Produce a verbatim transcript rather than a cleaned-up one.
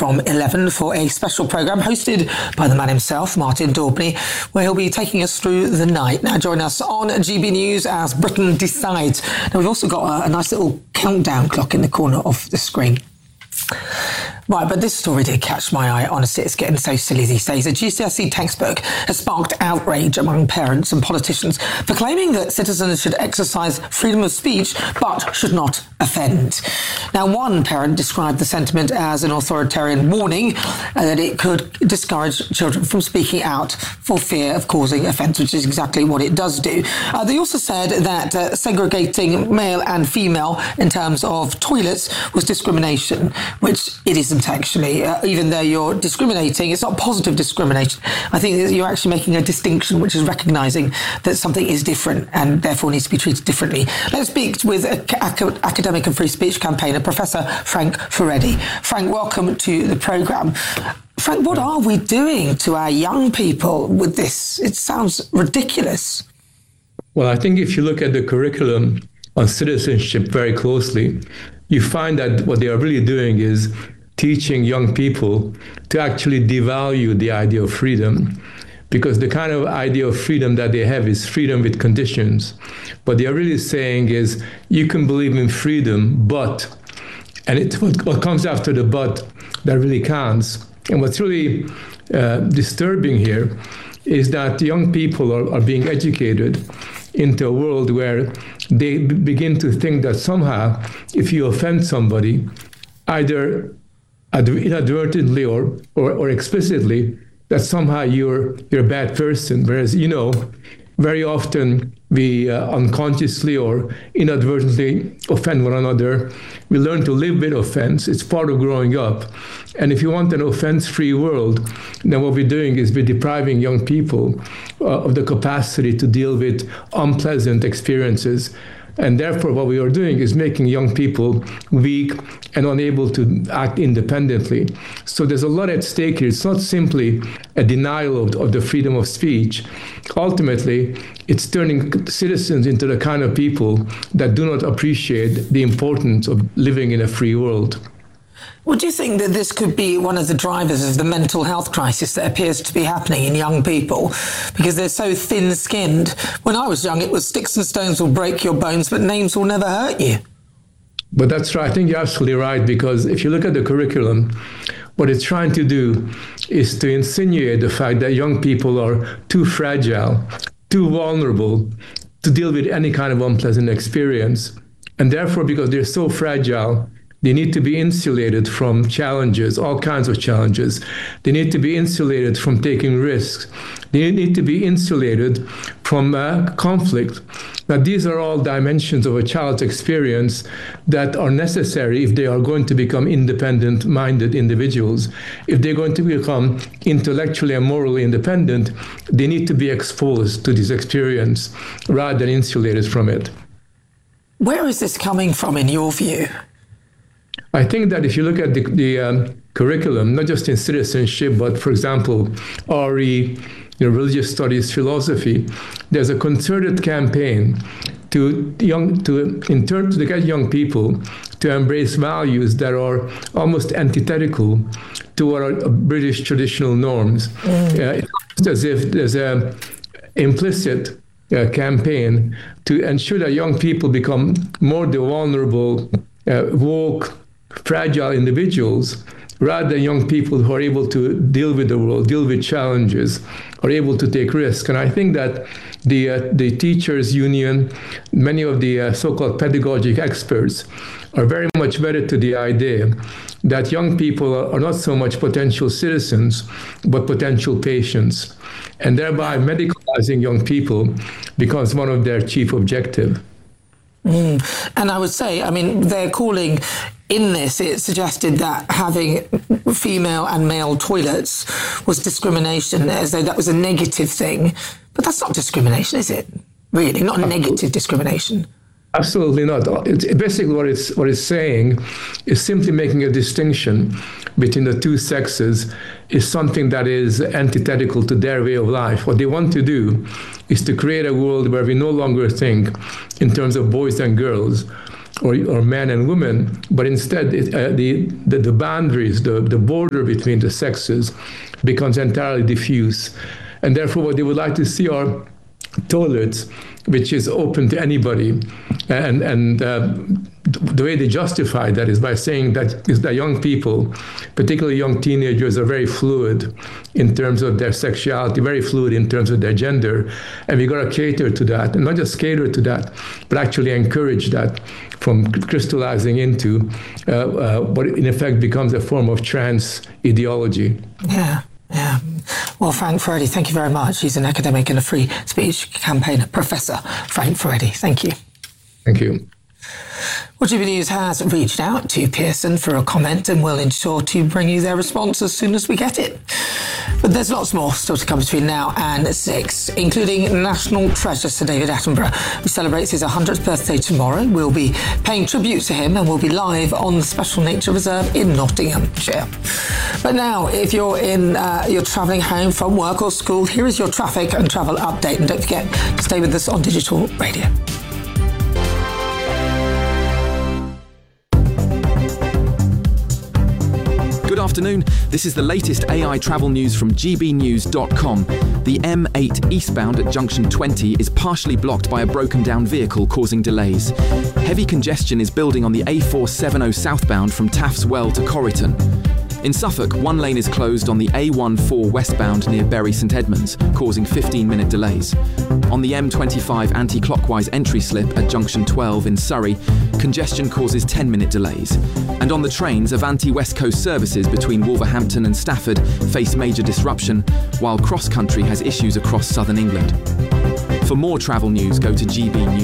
from eleven for a special programme hosted by the man himself, Martin Daubney, where he'll be taking us through the night. Now join us on G B News as Britain decides. Now we've also got a, a nice little countdown clock in the corner of the screen. Right, but this story did catch my eye. Honestly, it's getting so silly these days. A G C S E textbook has sparked outrage among parents and politicians for claiming that citizens should exercise freedom of speech but should not offend. Now, one parent described the sentiment as an authoritarian warning uh, that it could discourage children from speaking out for fear of causing offence, which is exactly what it does do. Uh, they also said that uh, segregating male and female in terms of toilets was discrimination, which it isn't actually. Uh, even though you're discriminating, it's not positive discrimination. I think that you're actually making a distinction, which is recognising that something is different and therefore needs to be treated differently. Let's speak with ac- academic and free speech campaigner, Professor Frank Furedi. Frank, welcome to the programme. Frank, what are we doing to our young people with this? It sounds ridiculous. Well, I think if you look at the curriculum on citizenship very closely, you find that what they are really doing is teaching young people to actually devalue the idea of freedom, because the kind of idea of freedom that they have is freedom with conditions. What they are really saying is you can believe in freedom, but, and it's what, what comes after the but that really counts. And what's really uh, disturbing here is that young people are, are being educated into a world where they b- begin to think that somehow if you offend somebody, either inadvertently or, or, or explicitly, that somehow you're you're a bad person. Whereas, you know, very often we uh, unconsciously or inadvertently offend one another. We learn to live with offense. It's part of growing up. And if you want an offense-free world, then what we're doing is we're depriving young people uh, of the capacity to deal with unpleasant experiences. And therefore, what we are doing is making young people weak and unable to act independently. So there's a lot at stake here. It's not simply a denial of, of the freedom of speech. Ultimately, it's turning citizens into the kind of people that do not appreciate the importance of living in a free world. Well, do you think that this could be one of the drivers of the mental health crisis that appears to be happening in young people because they're so thin-skinned? When I was young, it was sticks and stones will break your bones, but names will never hurt you. But that's right. I think you're absolutely right, because if you look at the curriculum, what it's trying to do is to insinuate the fact that young people are too fragile, too vulnerable to deal with any kind of unpleasant experience. And therefore, because they're so fragile, they need to be insulated from challenges, all kinds of challenges. They need to be insulated from taking risks. They need to be insulated from uh, conflict. Now, these are all dimensions of a child's experience that are necessary if they are going to become independent-minded individuals. If they're going to become intellectually and morally independent, they need to be exposed to this experience rather than insulated from it. Where is this coming from, in your view? I think that if you look at the, the um, curriculum, not just in citizenship, but for example, R E, you know, religious studies, philosophy, there's a concerted campaign to young to in turn to get young people to embrace values that are almost antithetical to what are British traditional norms. Mm. Uh, it's as if there's a implicit uh, campaign to ensure that young people become more the vulnerable, uh, woke, fragile individuals, rather than young people who are able to deal with the world, deal with challenges, are able to take risks. And I think that the uh, the teachers' union, many of the uh, so-called pedagogic experts, are very much wedded to the idea that young people are, are not so much potential citizens, but potential patients. And thereby medicalizing young people becomes one of their chief objectives. Mm. And I would say, I mean, they're calling in this, it suggested that having female and male toilets was discrimination, as though that was a negative thing. But that's not discrimination, is it? Really, not a negative discrimination. Absolutely not. It's basically what it's what it's saying is simply making a distinction between the two sexes is something that is antithetical to their way of life. What they want to do is to create a world where we no longer think in terms of boys and girls, or, or men and women, but instead it, uh, the, the the boundaries, the the border between the sexes, becomes entirely diffuse, and therefore what they would like to see are toilets which is open to anybody, and and uh, the way they justify that is by saying that is that young people, particularly young teenagers, are very fluid in terms of their sexuality, very fluid in terms of their gender, and we got to cater to that, and not just cater to that, but actually encourage that from crystallizing into uh, uh, what in effect becomes a form of trans ideology. Yeah. Yeah. Well, Frank Furedi, thank you very much. He's an academic and a free speech campaigner. Professor Frank Furedi, thank you. Thank you. Well, G B News has reached out to Pearson for a comment and will ensure to bring you their response as soon as we get it. But there's lots more still to come between now and six, including National Treasure Sir David Attenborough, who celebrates his one hundredth birthday tomorrow. We'll be paying tribute to him and we'll be live on the Special Nature Reserve in Nottinghamshire. But now, if you're in, uh, you're travelling home from work or school, here is your traffic and travel update. And don't forget to stay with us on Digital Radio. Good afternoon. This is the latest A I travel news from G B news dot com. The M eight eastbound at junction twenty is partially blocked by a broken down vehicle causing delays. Heavy congestion is building on the A four seventy southbound from Taffs Well to Corriton. In Suffolk, one lane is closed on the A fourteen westbound near Bury St Edmunds, causing fifteen minute delays. On the M twenty-five anti-clockwise entry slip at junction twelve in Surrey, congestion causes ten minute delays. And on the trains, Avanti West Coast services between Wolverhampton and Stafford face major disruption, while cross-country has issues across southern England. For more travel news, go to G B News.